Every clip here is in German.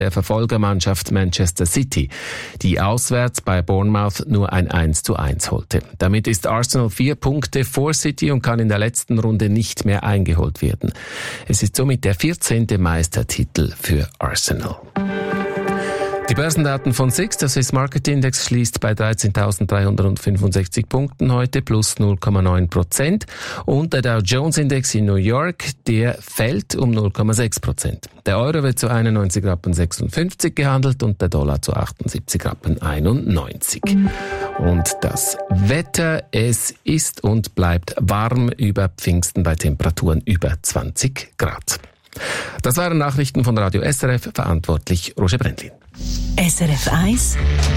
der Verfolgermannschaft Manchester City, die auswärts bei Bournemouth nur ein 1:1 holte. Damit ist Arsenal 4 Punkte vor City und kann in der letzten Runde nicht mehr eingeholt werden. Es ist somit der 14. Meistertitel für Arsenal. Die Börsendaten von SIX, der Swiss Market Index, schließt bei 13.365 Punkten heute, plus 0,9%. Und der Dow Jones Index in New York, der fällt um 0,6%. Der Euro wird zu 91,56 Rappen gehandelt und der Dollar zu 78,91 Rappen. Und das Wetter, es ist und bleibt warm über Pfingsten bei Temperaturen über 20 Grad. Das waren Nachrichten von Radio SRF, verantwortlich Roger Brendlin. SRF 1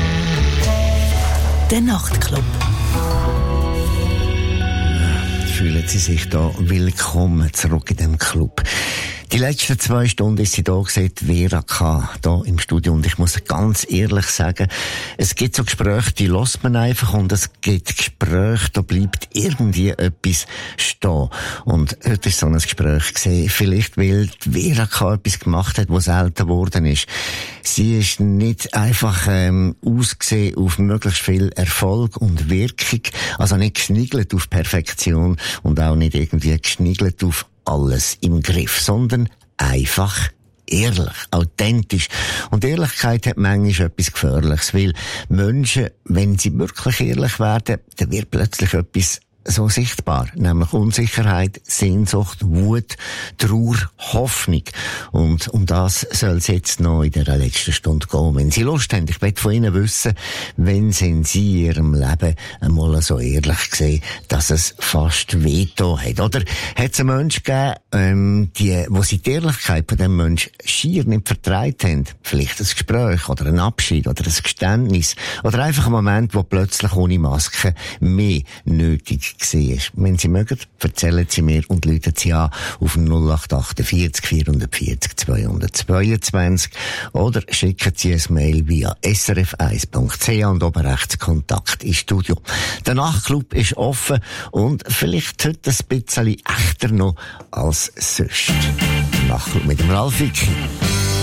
Der Nachtclub. Fühlen Sie sich da willkommen zurück in dem Club. Die letzten 2 Stunden ist sie da gewesen, Vera K. da im Studio. Und ich muss ganz ehrlich sagen, es gibt so Gespräche, die lässt man einfach, und es gibt Gespräche, da bleibt irgendwie etwas stehen. Und heute ist so ein Gespräch gewesen, vielleicht weil die Vera K. etwas gemacht hat, was selten geworden ist. Sie ist nicht einfach ausgesehen auf möglichst viel Erfolg und Wirkung, also nicht geschniegelt auf Perfektion und auch nicht irgendwie geschniegelt auf alles im Griff, sondern einfach ehrlich, authentisch. Und Ehrlichkeit hat manchmal etwas Gefährliches, weil Menschen, wenn sie wirklich ehrlich werden, dann wird plötzlich etwas so sichtbar, nämlich Unsicherheit, Sehnsucht, Wut, Trauer, Hoffnung. Und um das soll es jetzt noch in der letzten Stunde gehen. Wenn Sie Lust haben, ich möchte von Ihnen wissen, wenn sind Sie in Ihrem Leben einmal so ehrlich gesehen, dass es fast wehgetan hat? Oder hat es einen Menschen gegeben, wo Sie die Ehrlichkeit von diesem Menschen schier nicht vertraut haben? Vielleicht ein Gespräch oder ein Abschied oder ein Geständnis oder einfach ein Moment, wo plötzlich ohne Maske mehr nötig war. Wenn Sie mögen, erzählen Sie mir und rufen Sie an auf 0848 440 222 oder schicken Sie ein Mail via srf1.ch und oben rechts Kontakt ins Studio. Der Nachtclub ist offen und vielleicht heute ein bisschen echter noch als sonst. Nachtclub mit dem Ralf Wicki.